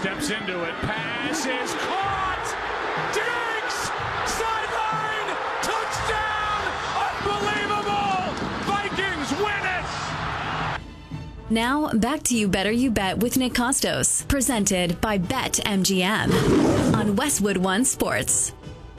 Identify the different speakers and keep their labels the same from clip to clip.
Speaker 1: Steps into it. Pass is caught. Diggs! Sideline! Touchdown! Unbelievable! Vikings win it!
Speaker 2: Now, back to You Better You Bet with Nick Costos, presented by BetMGM on Westwood One Sports.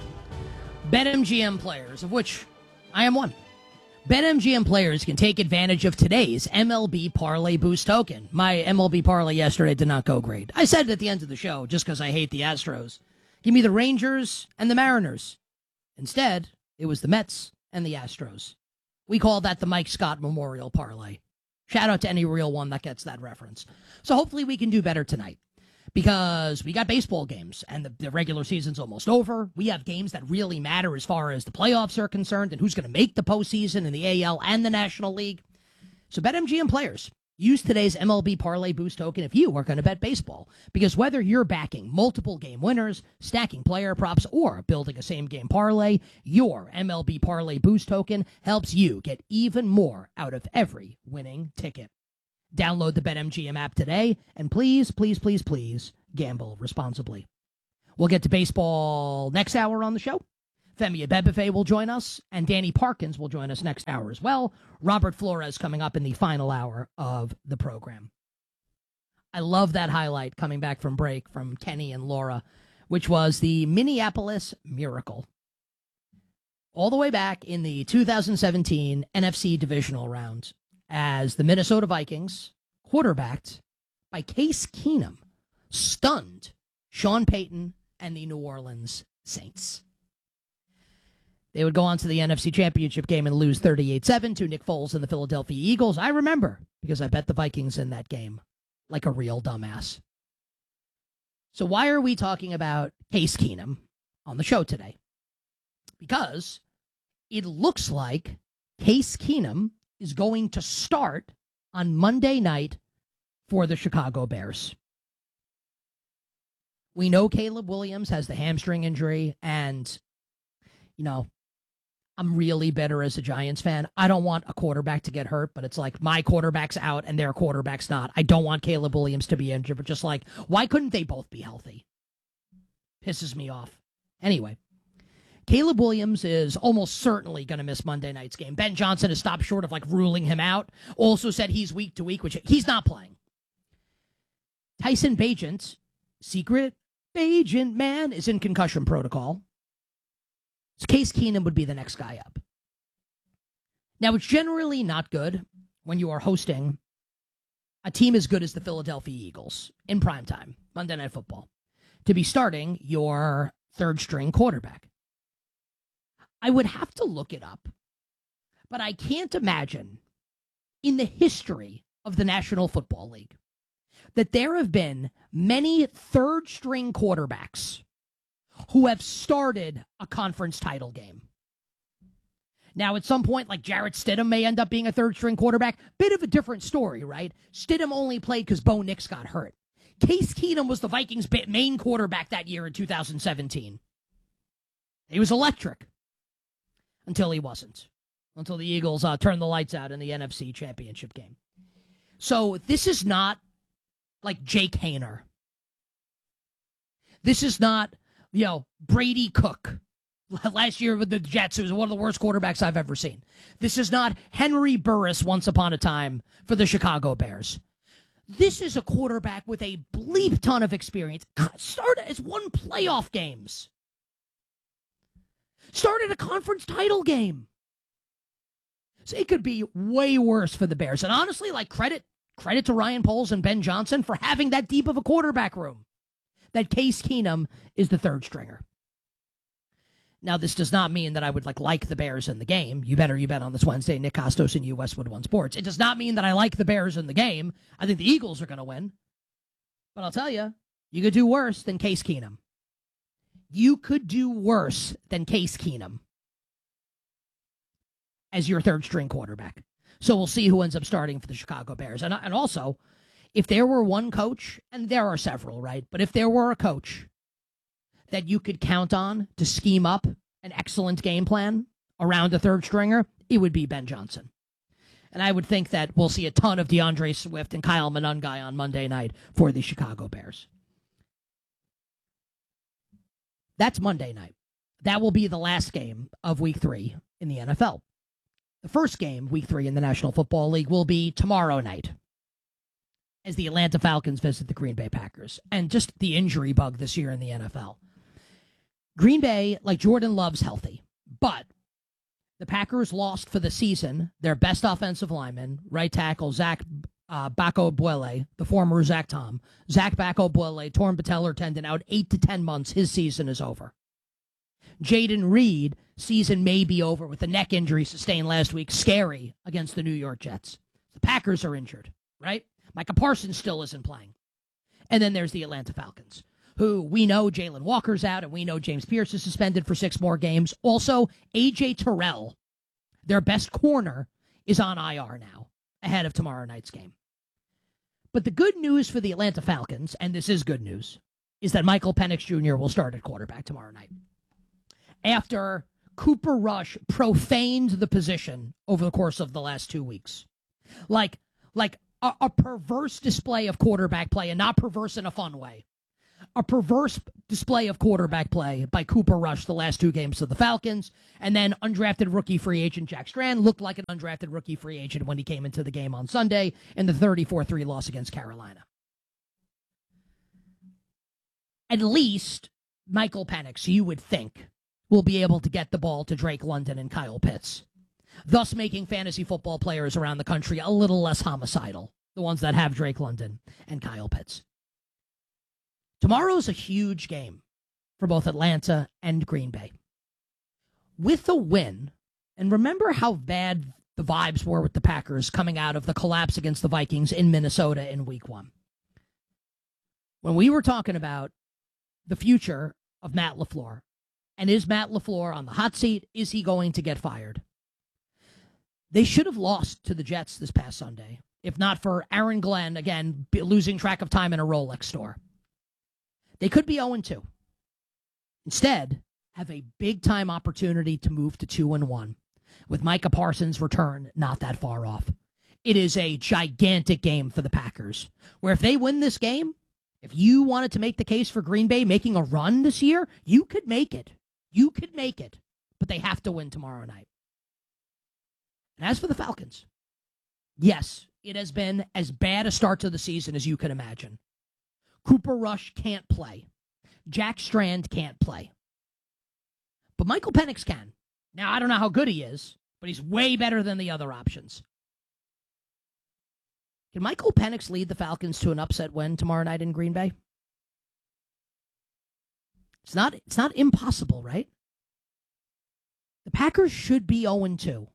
Speaker 3: BetMGM players, of which I am one. BetMGM players can take advantage of today's MLB Parlay Boost token. My MLB Parlay yesterday did not go great. I said it at the end of the show, just because I hate the Astros. Give me the Rangers and the Mariners. Instead, it was the Mets and the Astros. We call that the Mike Scott Memorial Parlay. Shout out to any real one that gets that reference. So hopefully we can do better tonight, because we got baseball games and the regular season's almost over. We have games that really matter as far as the playoffs are concerned and who's going to make the postseason in the AL and the National League. So BetMGM players, use today's MLB Parlay Boost token if you are going to bet baseball, because whether you're backing multiple game winners, stacking player props, or building a same-game parlay, your MLB Parlay Boost token helps you get even more out of every winning ticket. Download the BetMGM app today, and please, please, please, please, gamble responsibly. We'll get to baseball next hour on the show. Femi Abebefe will join us, and Danny Parkins will join us next hour as well. Robert Flores coming up in the final hour of the program. I love that highlight coming back from break from Kenny and Laura, which was the Minneapolis Miracle. All the way back in the 2017 NFC Divisional Round, as the Minnesota Vikings, quarterbacked by Case Keenum, stunned Sean Payton and the New Orleans Saints. They would go on to the NFC Championship game and lose 38-7 to Nick Foles and the Philadelphia Eagles. I remember, because I bet the Vikings in that game like a real dumbass. So why are we talking about Case Keenum on the show today? Because it looks like Case Keenum is going to start on Monday night for the Chicago Bears. We know Caleb Williams has the hamstring injury, and, I'm really bitter as a Giants fan. I don't want a quarterback to get hurt, but it's like my quarterback's out and their quarterback's not. I don't want Caleb Williams to be injured, but just like, why couldn't they both be healthy? Pisses me off. Anyway, Caleb Williams is almost certainly going to miss Monday night's game. Ben Johnson has stopped short of ruling him out. Also said he's week to week, which he's not playing. Tyson Bagent, secret agent man, is in concussion protocol. So Case Keenum would be the next guy up. Now, it's generally not good when you are hosting a team as good as the Philadelphia Eagles in primetime, Monday Night Football, to be starting your third-string quarterback. I would have to look it up, but I can't imagine in the history of the National Football League that there have been many third-string quarterbacks who have started a conference title game. Now, at some point, Jarrett Stidham may end up being a third-string quarterback. Bit of a different story, right? Stidham only played because Bo Nix got hurt. Case Keenum was the Vikings' main quarterback that year in 2017. He was electric until he wasn't. Until the Eagles turned the lights out in the NFC Championship game. So this is not like Jake Haener. This is not Brady Cook. Last year with the Jets, who was one of the worst quarterbacks I've ever seen. This is not Henry Burris once upon a time for the Chicago Bears. This is a quarterback with a bleep ton of experience. Has won playoff games. Started a conference title game. So it could be way worse for the Bears. And honestly, credit to Ryan Poles and Ben Johnson for having that deep of a quarterback room. That Case Keenum is the third stringer. Now, this does not mean that I would like the Bears in the game. You bet on this Wednesday. Nick Costos and you, Westwood One Sports. It does not mean that I like the Bears in the game. I think the Eagles are going to win. But I'll tell you, you could do worse than Case Keenum. You could do worse than Case Keenum as your third string quarterback. So we'll see who ends up starting for the Chicago Bears. And also, if there were one coach, and there are several, right? But if there were a coach that you could count on to scheme up an excellent game plan around a third stringer, it would be Ben Johnson. And I would think that we'll see a ton of DeAndre Swift and Kyle Monangai on Monday night for the Chicago Bears. That's Monday night. That will be the last game of Week 3 in the NFL. The first game, Week 3 in the National Football League, will be tomorrow night as the Atlanta Falcons visit the Green Bay Packers. And just the injury bug this year in the NFL. Green Bay, like Jordan Love's healthy, but the Packers lost for the season their best offensive lineman, right tackle Zach Bacco-Buele, the former Zach Tom. Zach Bacco-Buele, torn patellar tendon, out 8 to 10 months. His season is over. Jaden Reed, season may be over with the neck injury sustained last week. Scary against the New York Jets. The Packers are injured, right? Micah Parsons still isn't playing. And then there's the Atlanta Falcons, who we know Jalen Walker's out, and we know James Pierce is suspended for 6 more games. Also, A.J. Terrell, their best corner, is on IR now, ahead of tomorrow night's game. But the good news for the Atlanta Falcons, and this is good news, is that Michael Penix Jr. will start at quarterback tomorrow night. After Cooper Rush profaned the position over the course of the last 2 weeks. Like a perverse display of quarterback play, and not perverse in a fun way. A perverse display of quarterback play by Cooper Rush the last 2 games of the Falcons, and then undrafted rookie free agent Jack Strand looked like an undrafted rookie free agent when he came into the game on Sunday in the 34-3 loss against Carolina. At least Michael Penix, you would think, will be able to get the ball to Drake London and Kyle Pitts, thus making fantasy football players around the country a little less homicidal, the ones that have Drake London and Kyle Pitts. Tomorrow's a huge game for both Atlanta and Green Bay. With a win, and remember how bad the vibes were with the Packers coming out of the collapse against the Vikings in Minnesota in Week 1. When we were talking about the future of Matt LaFleur, and is Matt LaFleur on the hot seat? Is he going to get fired? They should have lost to the Jets this past Sunday, if not for Aaron Glenn, again, losing track of time in a Rolex store. They could be 0-2. Instead, have a big-time opportunity to move to 2-1, with Micah Parsons' return not that far off. It is a gigantic game for the Packers, where if they win this game, if you wanted to make the case for Green Bay making a run this year, you could make it. You could make it, but they have to win tomorrow night. And as for the Falcons, yes, it has been as bad a start to the season as you could imagine. Cooper Rush can't play. Jack Strand can't play. But Michael Penix can. Now, I don't know how good he is, but he's way better than the other options. Can Michael Penix lead the Falcons to an upset win tomorrow night in Green Bay? It's not impossible, right? The Packers should be 0-2.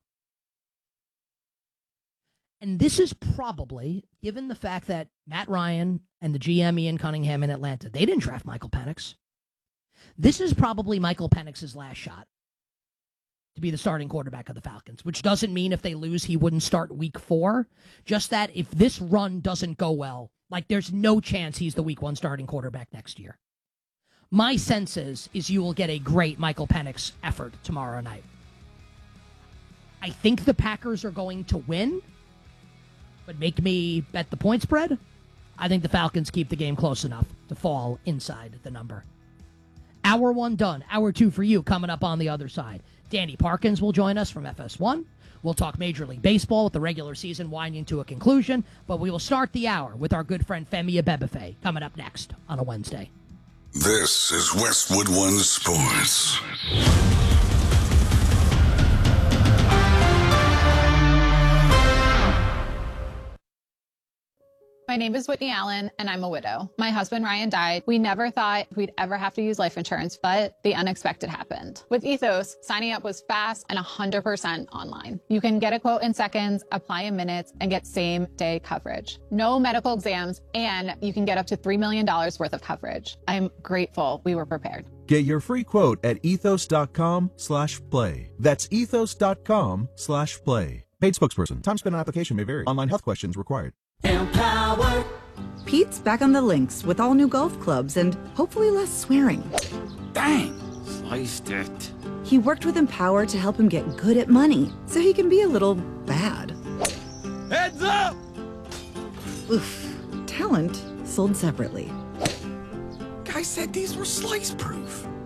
Speaker 3: And this is probably, given the fact that Matt Ryan and the GM Ian Cunningham in Atlanta, they didn't draft Michael Penix. This is probably Michael Penix's last shot to be the starting quarterback of the Falcons, which doesn't mean if they lose, he wouldn't start Week 4. Just that if this run doesn't go well, like there's no chance he's the Week 1 starting quarterback next year. My sense is you will get a great Michael Penix effort tomorrow night. I think the Packers are going to win, but make me bet the point spread. I think the Falcons keep the game close enough to fall inside the number. Hour 1 done. Hour 2 for you coming up on the other side. Danny Parkins will join us from FS1. We'll talk Major League Baseball with the regular season winding to a conclusion, but we will start the hour with our good friend Femi Abebefe coming up next on a Wednesday.
Speaker 4: This is Westwood One Sports.
Speaker 5: My name is Whitney Allen, and I'm a widow. My husband, Ryan, died. We never thought we'd ever have to use life insurance, but the unexpected happened. With Ethos, signing up was fast and 100% online. You can get a quote in seconds, apply in minutes, and get same-day coverage. No medical exams, and you can get up to $3 million worth of coverage. I'm grateful we were prepared.
Speaker 6: Get your free quote at ethos.com/play. That's ethos.com/play. Paid spokesperson. Time spent on application may vary. Online health questions required.
Speaker 7: Empower. Pete's back on the links with all new golf clubs and hopefully less swearing.
Speaker 1: Dang, sliced it.
Speaker 7: He worked with Empower to help him get good at money so he can be a little bad.
Speaker 1: Heads up!
Speaker 7: Oof. Talent sold separately.
Speaker 1: Guy said these were slice proof.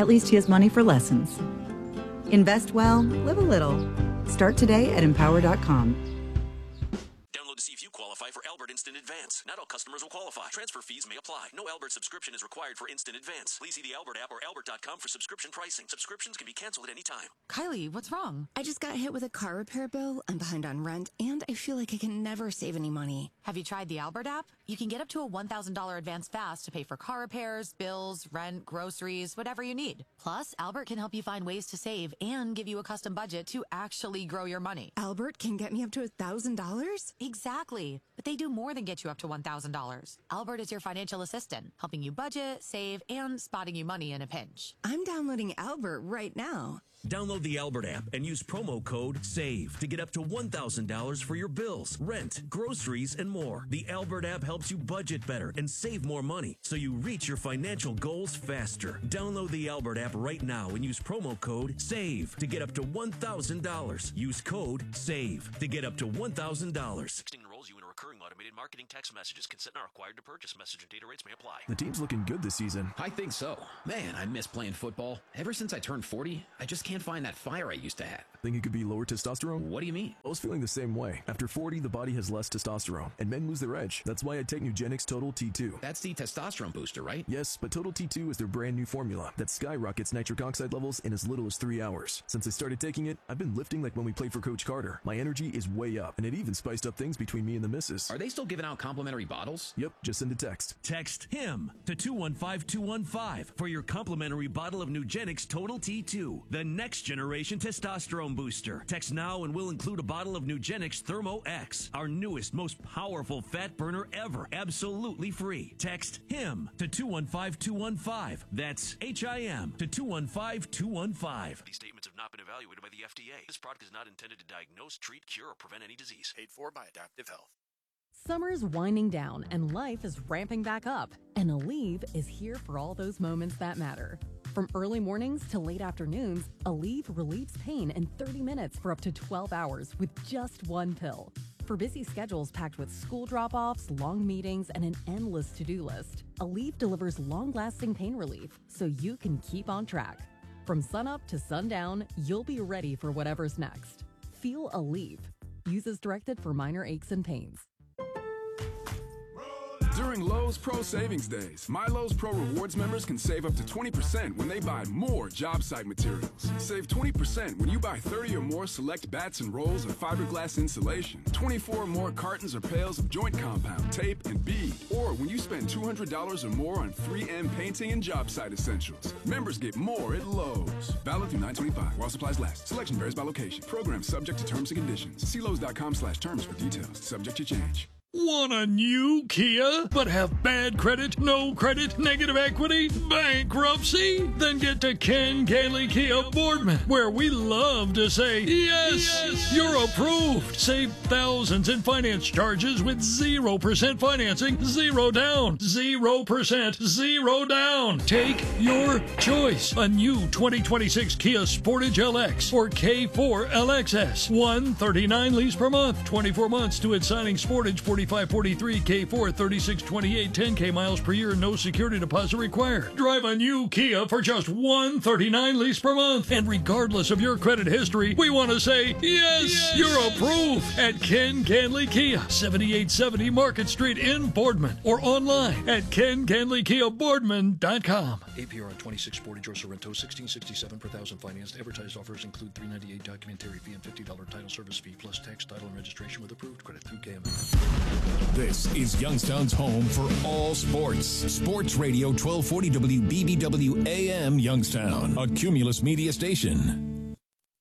Speaker 7: At least he has money for lessons. Invest well, live a little. Start today at Empower.com.
Speaker 8: Download to see if you qualify for Albert Instant Advance. Not all customers will qualify. Transfer fees may apply. No Albert subscription is required for Instant Advance. Please see the Albert app or Albert.com for subscription pricing. Subscriptions can be canceled at any time.
Speaker 9: Kylie, what's wrong? I just got hit with a car repair bill. I'm behind on rent, and I feel like I can never save any money.
Speaker 10: Have you tried the Albert app? You can get up to a $1,000 advance fast to pay for car repairs, bills, rent, groceries, whatever you need. Plus, Albert can help you find ways to save and give you a custom budget to actually grow your money.
Speaker 9: Albert can get me up to $1,000?
Speaker 10: Exactly. But they do more than get you up to $1,000. Albert is your financial assistant, helping you budget, save, and spotting you money in a pinch.
Speaker 9: I'm downloading Albert right now.
Speaker 8: Download the Albert app and use promo code SAVE to get up to $1,000 for your bills, rent, groceries, and more. The Albert app helps you budget better and save more money so you reach your financial goals faster. Download the Albert app right now and use promo code SAVE to get up to $1,000. Use code SAVE to get up to $1,000. 16 enrolls you in a recurring automated marketing text messages. Consent not required to purchase. Message and data rates may apply.
Speaker 11: The team's looking good this season.
Speaker 12: I think so. Man, I miss playing football. Ever since I turned 40, I just can't find that fire I used to have.
Speaker 11: Think it could be lower testosterone?
Speaker 12: What do you mean?
Speaker 11: I was feeling the same way. After 40, the body has less testosterone, and men lose their edge. That's why I take Nugenix Total T2.
Speaker 12: That's the testosterone booster, right?
Speaker 11: Yes, but Total T2 is their brand new formula that skyrockets nitric oxide levels in as little as 3 hours. Since I started taking it, I've been lifting like when we played for Coach Carter. My energy is way up, and it even spiced up things between me and the missus.
Speaker 12: Are they still giving out complimentary bottles?
Speaker 11: Yep, just send a text.
Speaker 8: Text HIM to 215-215 for your complimentary bottle of Nugenix Total T2, the next generation testosterone booster. Text now and we'll include a bottle of Nugenix Thermo X, our newest, most powerful fat burner ever, absolutely free. Text HIM to 215-215. That's HIM to 215-215. These statements have not been evaluated by the FDA. This product is not intended to diagnose, treat, cure, or prevent any disease. Paid for by Adaptive Health.
Speaker 13: Summer's winding down and life is ramping back up, and Aleve is here for all those moments that matter. From early mornings to late afternoons, Aleve relieves pain in 30 minutes for up to 12 hours with just one pill. For busy schedules packed with school drop-offs, long meetings, and an endless to-do list, Aleve delivers long-lasting pain relief so you can keep on track. From sunup to sundown, you'll be ready for whatever's next. Feel Aleve. Use as directed for minor aches and pains.
Speaker 14: During Lowe's Pro Savings Days, My Lowe's Pro Rewards members can save up to 20% when they buy more job site materials. Save 20% when you buy 30 or more select bats and rolls of fiberglass insulation, 24 or more cartons or pails of joint compound, tape, and bead, or when you spend $200 or more on 3M painting and job site essentials. Members get more at Lowe's. Valid through 9/25 while supplies last. Selection varies by location. Program subject to terms and conditions. See Lowe's.com/terms for details. Subject to change.
Speaker 15: Want a new Kia, but have bad credit, no credit, negative equity, bankruptcy? Then get to Ken Canley Kia Boardman, where we love to say, yes, you're approved. Save thousands in finance charges with 0% financing, 0 down, 0%, 0 down. Take your choice. A new 2026 Kia Sportage LX or K4 LXS. $139 lease per month, 24 months to its signing. Sportage 4543, K4 3628, 10K miles per year, no security deposit required. Drive a new Kia for just $139 lease per month. And regardless of your credit history, we want to say, yes, you're approved at Ken Canley Kia, 7870 Market Street in Boardman, or online at kencanleykiaboardman.com.
Speaker 16: APR on 26 Sportage or Sorrento, $16.67 per thousand financed. Advertised offers include $398 documentary fee and $50 title service fee, plus tax, title, and registration with approved credit through KML.
Speaker 17: This is Youngstown's home for all sports. Sports Radio 1240 WBBW AM Youngstown, a Cumulus media station.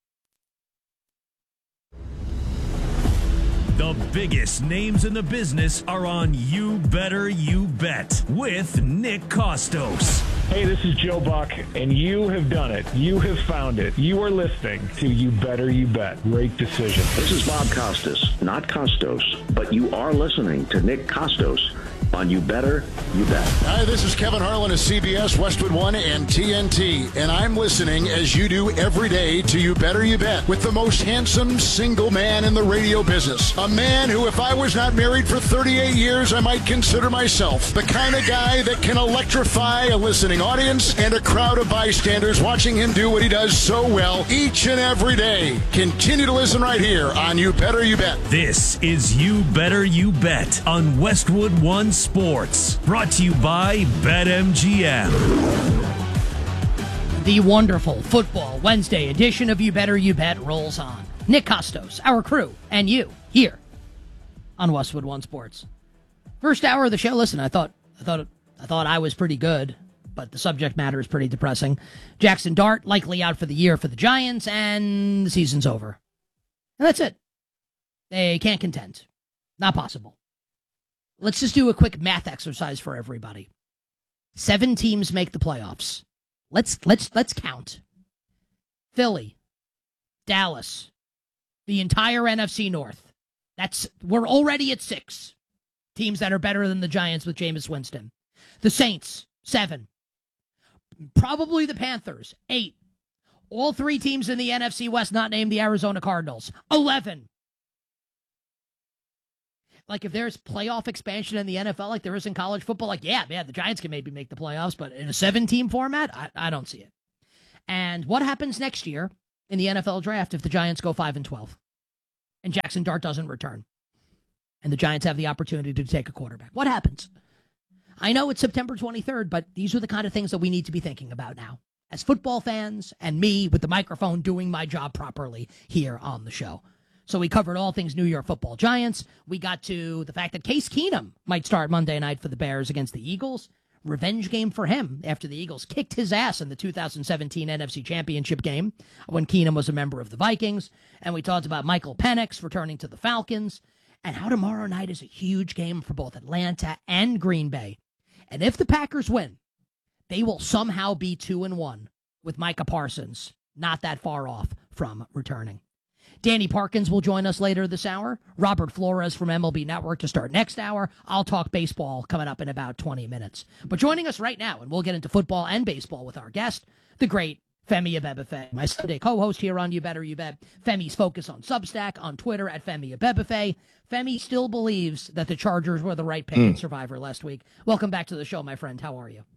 Speaker 8: The biggest names in the business are on You Better You Bet with Nick Costos.
Speaker 18: Hey, this is Joe Buck, and you have done it. You have found it. You are listening to You Better You Bet. Great decision.
Speaker 19: This is Bob Costas, not Costos, but you are listening to Nick Costos on You Better You Bet.
Speaker 20: Hi, this is Kevin Harlan of CBS, Westwood One, and TNT, and I'm listening as you do every day to You Better You Bet with the most handsome single man in the radio business. A man who, if I was not married for 38 years, I might consider myself the kind of guy that can electrify a listening audience and a crowd of bystanders watching him do what he does so well each and every day. Continue to listen right here on You Better You Bet.
Speaker 8: This is You Better You Bet on Westwood One Sports. Brought to you by BetMGM.
Speaker 3: The wonderful Football Wednesday edition of You Better You Bet rolls on. Nick Costos, our crew, and you here on Westwood One Sports. First hour of the show. Listen, I thought I was pretty good, but the subject matter is pretty depressing. Jackson Dart likely out for the year for the Giants, and the season's over. And that's it. They can't contend. Not possible. Let's just do a quick math exercise for everybody. 7 teams make the playoffs. Let's count. Philly, Dallas, the entire NFC North. We're already at 6 teams that are better than the Giants with Jameis Winston. The Saints, 7. Probably the Panthers, 8. All 3 teams in the NFC West not named the Arizona Cardinals, 11. Like, if there's playoff expansion in the NFL like there is in college football, like, yeah, the Giants can maybe make the playoffs, but in a 7-team format, I don't see it. And what happens next year in the NFL draft if the Giants go 5-12 and Jackson Dart doesn't return and the Giants have the opportunity to take a quarterback? What happens? I know it's September 23rd, but these are the kind of things that we need to be thinking about now as football fans and me with the microphone doing my job properly here on the show. So we covered all things New York Football Giants. We got to the fact that Case Keenum might start Monday night for the Bears against the Eagles. Revenge game for him after the Eagles kicked his ass in the 2017 NFC Championship game when Keenum was a member of the Vikings. And we talked about Michael Penix returning to the Falcons and how tomorrow night is a huge game for both Atlanta and Green Bay. And if the Packers win, they will somehow be 2-1 with Micah Parsons not that far off from returning. Danny Parkins will join us later this hour. Robert Flores from MLB Network to start next hour. I'll talk baseball coming up in about 20 minutes. But joining us right now, and we'll get into football and baseball with our guest, the great Femi Abebefe, my Sunday co-host here on You Better You Bet. Femi's focus on Substack, on Twitter at Femi Abebefe. Femi still believes that the Chargers were the right pick in Survivor last week. Welcome back to the show, my friend. How are you?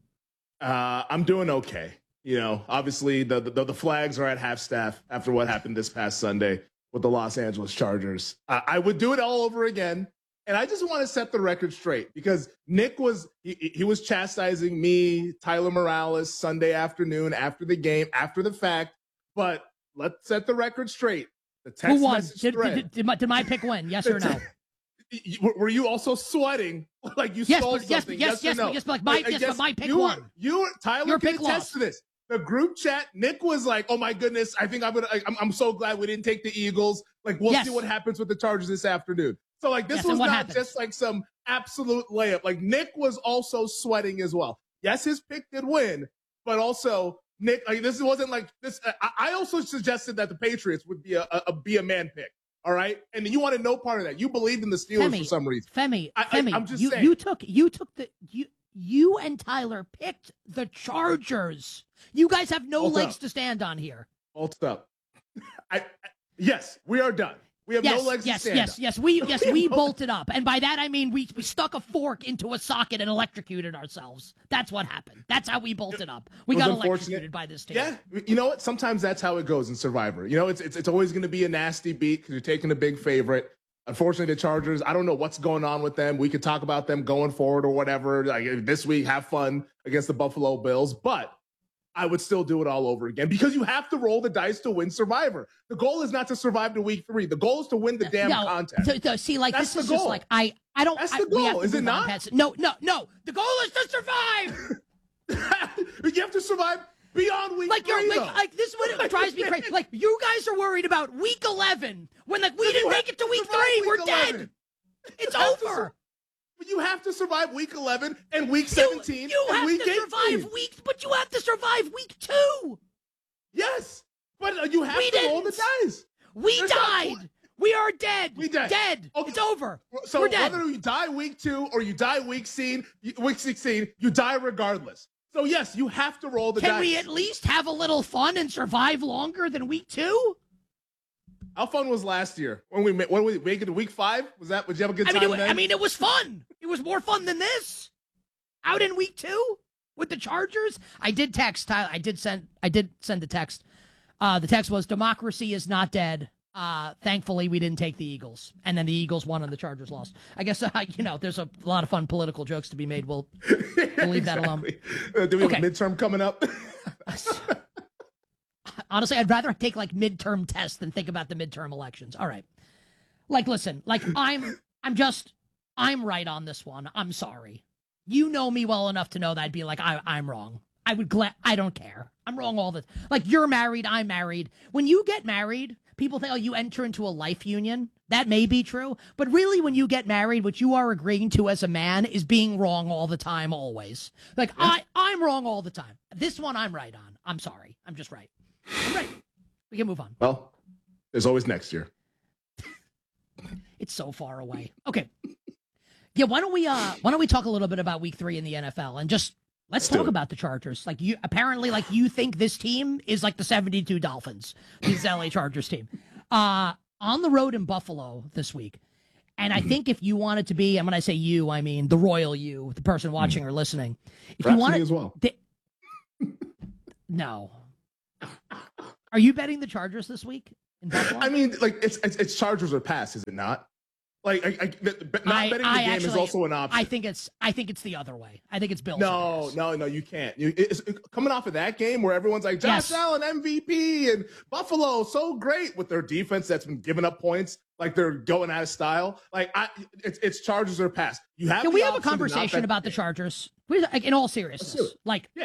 Speaker 21: I'm doing okay. You know, obviously the flags are at half staff after what happened this past Sunday with the Los Angeles Chargers. I would do it all over again. And I just want to set the record straight because Nick was chastising me, Tyler Morales, Sunday afternoon after the game, after the fact. But let's set the record straight. The text
Speaker 3: Who won?
Speaker 21: message thread.
Speaker 3: Did my pick win? Yes or no?
Speaker 21: Were you also sweating like you stole something? Yes or no?
Speaker 3: But my pick won.
Speaker 21: Tyler can attest to this. The group chat, Nick was like, "Oh my goodness, I think I'm so glad we didn't take the Eagles. Like, we'll see what happens with the Chargers this afternoon." So, like, this was not just like some absolute layup. Like, Nick was also sweating as well. Yes, his pick did win, but also Nick, like, this wasn't like this. I also suggested that the Patriots would be a man pick. All right, and you wanted no part of that. You believed in the Steelers for some reason.
Speaker 3: Femi,
Speaker 21: I'm just saying.
Speaker 3: You and Tyler picked the Chargers. You guys have no legs to stand on here.
Speaker 21: Hold up. Yes, we are done. We have no legs to stand on.
Speaker 3: Yes, we bolted up. And by that, I mean we stuck a fork into a socket and electrocuted ourselves. That's what happened. That's how we bolted up. We got electrocuted by this team.
Speaker 21: Yeah, you know what? Sometimes that's how it goes in Survivor. You know, it's always going to be a nasty beat because you're taking a big favorite. Unfortunately, the Chargers, I don't know what's going on with them. We could talk about them going forward or whatever. Like this week, have fun against the Buffalo Bills. But I would still do it all over again because you have to roll the dice to win Survivor. The goal is not to survive to week 3. The goal is to win the damn contest.
Speaker 3: See, like,
Speaker 21: that's
Speaker 3: this is
Speaker 21: the goal.
Speaker 3: Just like, I don't.
Speaker 21: That's the goal, is it not?
Speaker 3: No. The goal is to survive.
Speaker 21: You have to survive beyond week 3,
Speaker 3: like this is what drives me crazy. Like, you guys are worried about week 11 when, like, we didn't make it to week 3. We're dead. It's over.
Speaker 21: But you have to survive week 11 and week 17.
Speaker 3: You
Speaker 21: and
Speaker 3: have
Speaker 21: week
Speaker 3: to
Speaker 21: 18.
Speaker 3: survive but you have to survive week 2.
Speaker 21: Yes, but you have to roll the dice.
Speaker 3: We died. We are dead.
Speaker 21: We dead.
Speaker 3: Dead.
Speaker 21: Okay.
Speaker 3: It's over.
Speaker 21: So
Speaker 3: We're dead.
Speaker 21: whether you die week 2 or you die week 16, you die regardless. So yes, you have to roll the dice.
Speaker 3: Can we at least have a little fun and survive longer than week 2?
Speaker 21: How fun was last year when we make it to week 5? Would you have a good time then?
Speaker 3: I mean, it was fun. It was more fun than this. Out in week 2 with the Chargers. I did text Tyler. I did send a text. The text was, democracy is not dead. Thankfully, we didn't take the Eagles. And then the Eagles won and the Chargers lost. I guess, there's a lot of fun political jokes to be made. We'll leave that alone.
Speaker 21: Do we have a midterm coming up?
Speaker 3: Honestly, I'd rather take like midterm tests than think about the midterm elections. All right. Like, listen, like I'm right on this one. I'm sorry. You know me well enough to know that I'd be like, I'm wrong. I don't care. I'm wrong all the like you're married, I'm married. When you get married, people think, oh, you enter into a life union. That may be true. But really, when you get married, what you are agreeing to as a man is being wrong all the time, always. Like, yeah. I'm wrong all the time. This one I'm right on. I'm sorry. I'm just right. I'm right. We can move on.
Speaker 21: Well, there's always next year.
Speaker 3: It's so far away. Okay. Yeah, why don't we talk a little bit about week 3 in the NFL and just let's talk about the Chargers. Like you think this team is like the 72 Dolphins, this LA Chargers team. On the road in Buffalo this week. And I think if you wanted to be, and when I say you, I mean the royal you, the person watching or listening. If
Speaker 21: perhaps
Speaker 3: you want
Speaker 21: me as well.
Speaker 3: No. Are you betting the Chargers this week in Buffalo?
Speaker 21: I mean, like it's Chargers or pass, is it not? Like not betting the game is also an option.
Speaker 3: I think it's the other way. I think it's Bills.
Speaker 21: No, you can't. It's coming off of that game where everyone's like Josh Allen MVP and Buffalo so great with their defense that's been giving up points, like they're going out of style. Like it's Chargers or pass. You have.
Speaker 3: Can we have a conversation about the Chargers? Like, in all seriousness,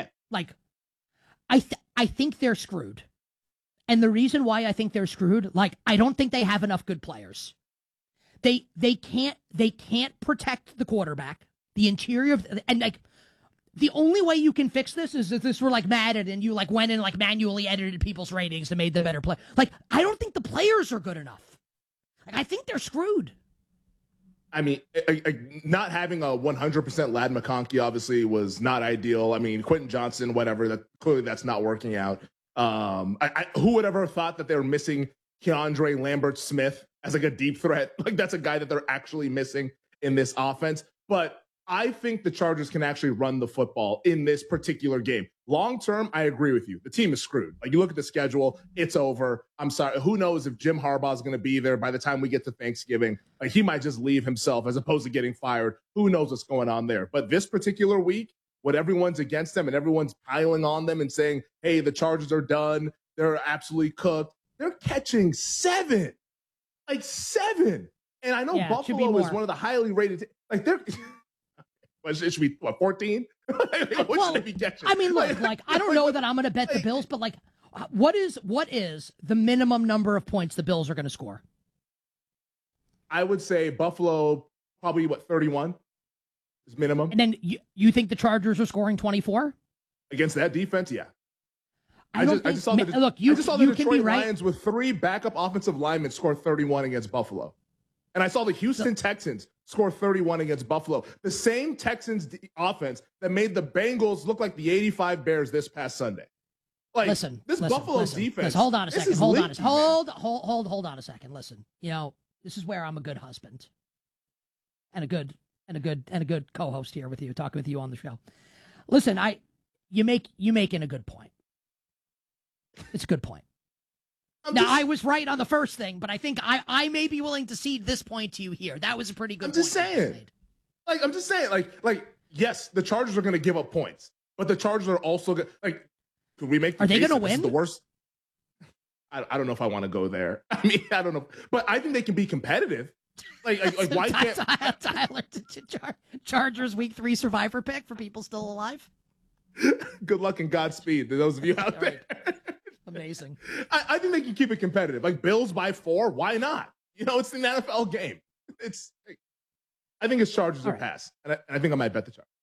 Speaker 3: I think they're screwed, and the reason why I think they're screwed, like I don't think they have enough good players. They can't protect the quarterback, the interior and like the only way you can fix this is if this were like Madden and you like went and like manually edited people's ratings and made them better play. Like I don't think the players are good enough. Like I think they're screwed.
Speaker 21: I mean, not having a 100% Lad McConkey obviously was not ideal. I mean, Quentin Johnson, whatever, clearly that's not working out. Who would ever thought that they were missing Keandre Lambert-Smith as like a deep threat? Like that's a guy that they're actually missing in this offense. But I think the Chargers can actually run the football in this particular game. Long term, I agree with you. The team is screwed. Like you look at the schedule, it's over. I'm sorry. Who knows if Jim Harbaugh is going to be there by the time we get to Thanksgiving? Like he might just leave himself as opposed to getting fired. Who knows what's going on there? But this particular week, when everyone's against them and everyone's piling on them and saying, hey, the Chargers are done. They're absolutely cooked. They're catching 7. Like 7. And I know Buffalo is one of the highly rated. Like they're. It should be, 14? What should they be catching?
Speaker 3: I mean, look, like, I don't know that I'm going to bet the Bills, but, like, what is the minimum number of points the Bills are going to score?
Speaker 21: I would say Buffalo, probably, 31 is minimum.
Speaker 3: And then you think the Chargers are scoring 24?
Speaker 21: Against that defense, yeah.
Speaker 3: I just saw the Detroit
Speaker 21: Lions with 3 backup offensive linemen score 31 against Buffalo. And I saw the Houston Texans score 31 against Buffalo. The same Texans offense that made the Bengals look like the 85 Bears this past Sunday. Like, Buffalo defense.
Speaker 3: Hold on a second. Hold on a second. Listen, this is where I'm a good husband and a good co-host here with you, talking with you on the show. Listen, you're making a good point. It's a good point. I was right on the first thing, but I think I may be willing to cede this point to you here. That was a pretty good point.
Speaker 21: I'm just saying, yes, the Chargers are going to give up points, but the Chargers are also going could we make the
Speaker 3: Are they
Speaker 21: going to
Speaker 3: win?
Speaker 21: The worst. I don't know if I want to go there. I mean, I don't know, but I think they can be competitive. Like why can't
Speaker 3: Tyler Chargers week 3 survivor pick for people still alive?
Speaker 21: Good luck and Godspeed to those of you out there.
Speaker 3: Amazing.
Speaker 21: I think they can keep it competitive. Like Bills by 4, why not? It's an NFL game. I think it's Chargers or pass, and I think I might bet the Chargers.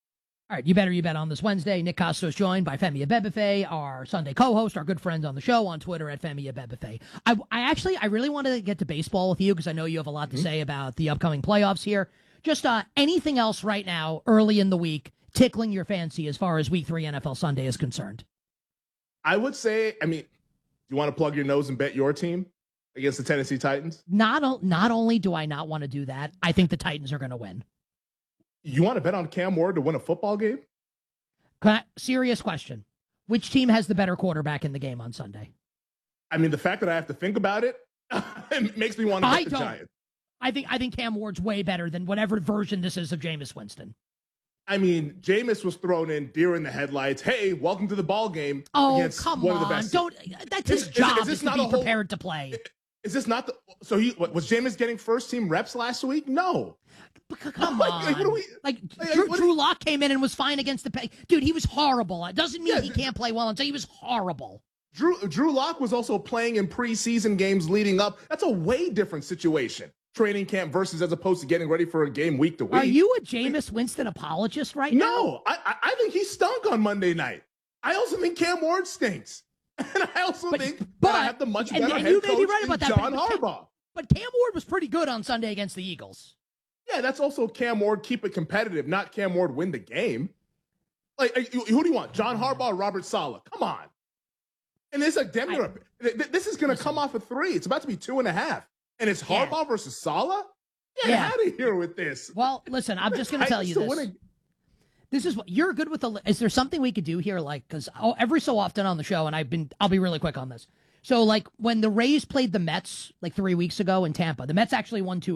Speaker 3: All right, you bet on this Wednesday. Nick Costos joined by Femi Abebefe, our Sunday co-host, our good friend on the show on Twitter at Femi Abebefe. I really wanted to get to baseball with you because I know you have a lot to say about the upcoming playoffs here. Just anything else right now, early in the week, tickling your fancy as far as Week 3 NFL Sunday is concerned?
Speaker 21: I would say, you want to plug your nose and bet your team against the Tennessee Titans?
Speaker 3: Not only do I not want to do that, I think the Titans are going to win.
Speaker 21: You want to bet on Cam Ward to win a football game?
Speaker 3: Serious question. Which team has the better quarterback in the game on Sunday?
Speaker 21: The fact that I have to think about it, it makes me want to bet the Giants.
Speaker 3: I think Cam Ward's way better than whatever version this is of Jameis Winston.
Speaker 21: Jameis was thrown in deer in the headlights. Hey, welcome to the ball game.
Speaker 3: Oh, come on. That's his job is to be prepared to play.
Speaker 21: Is this not was Jameis getting first team reps last week? No.
Speaker 3: Come on. Drew Lock came in and was fine against the dude. He was horrible. It doesn't mean he can't play well until he was horrible.
Speaker 21: Drew Lock was also playing in preseason games leading up. That's a way different situation. Training camp versus as opposed to getting ready for a game week to week.
Speaker 3: Are you a Jameis Winston apologist right now?
Speaker 21: No, I think he stunk on Monday night. I also think Cam Ward stinks. And I also think that I have the much better head coach than John Harbaugh.
Speaker 3: But Cam Ward was pretty good on Sunday against the Eagles.
Speaker 21: Yeah, that's also Cam Ward keep it competitive, not Cam Ward win the game. Who do you want? John Harbaugh or Robert Saleh? Come on. And it's this is going to come off a 3. It's about to be 2.5. And it's Harbaugh versus Saleh? Get out of here with this.
Speaker 3: Well, listen, I'm just going to tell you this. This is what you're good with. Is there something we could do here? Because every so often on the show, and I'll be really quick on this. So when the Rays played the Mets 3 weeks ago in Tampa, the Mets actually won 2